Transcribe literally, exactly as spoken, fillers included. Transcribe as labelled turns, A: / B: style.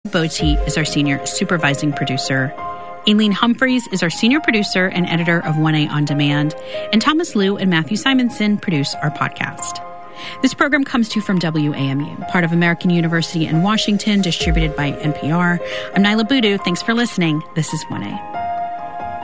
A: Botti is our senior supervising producer. Aileen Humphreys is our senior producer and editor of one A On Demand. And Thomas Liu and Matthew Simonson produce our podcast. This program comes to you from W A M U, part of American University in Washington, distributed by N P R. I'm Nyla Boodoo. Thanks for listening. This is one A.